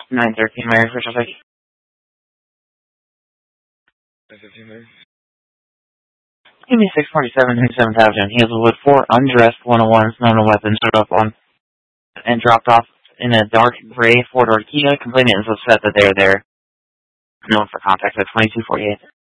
913 Mary Fisher Lake. 915 Mary. Give me 647 7000. He has a wood 4 undressed 101s, known weapons, showed up on and dropped off in a dark gray 4-door Kia. Complainant is upset that they are there. Known for contact at 2248.